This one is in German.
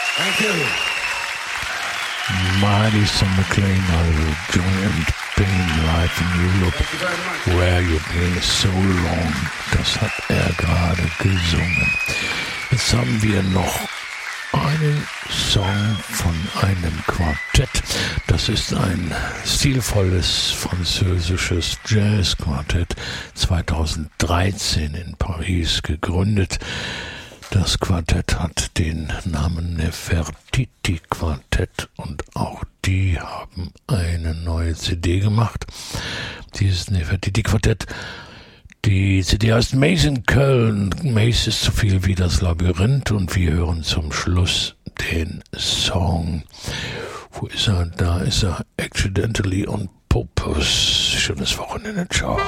Thank you. Madison McLean, also Joy and Pain live in Europe. Where you been so long? Das hat er gerade gesungen. Jetzt haben wir noch einen Song von einem Quartett. Das ist ein stilvolles französisches Jazzquartett, 2013 in Paris gegründet. Das Quartett hat den Namen Nefertiti Quartett und auch die haben eine neue CD gemacht. Dieses Nefertiti Quartett. Die CD heißt Maze in Köln. Maze ist so viel wie das Labyrinth und wir hören zum Schluss den Song. Wo ist er? Da ist er. Accidentally on Purpose. Schönes Wochenende. Ciao.